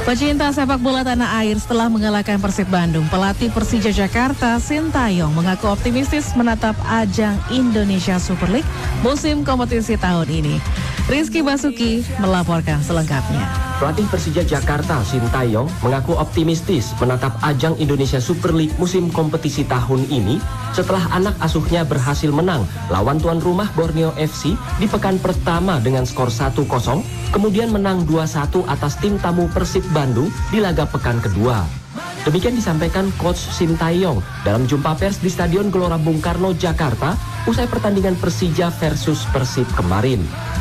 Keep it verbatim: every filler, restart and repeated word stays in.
Pecinta sepak bola tanah air setelah mengalahkan Persib Bandung, pelatih Persija Jakarta Sintayong mengaku optimistis menatap ajang Indonesia Super League musim kompetisi tahun ini. Rizky Basuki melaporkan selengkapnya. Pelatih Persija Jakarta Sintayong mengaku optimistis menatap ajang Indonesia Super League musim kompetisi tahun ini setelah anak asuhnya berhasil menang lawan tuan rumah Borneo F C di pekan pertama dengan skor satu kosong, kemudian menang dua satu atas tim tamu Persib Bandung di laga pekan kedua. Demikian disampaikan Coach Sintayong dalam jumpa pers di Stadion Gelora Bung Karno, Jakarta usai pertandingan Persija versus Persib kemarin.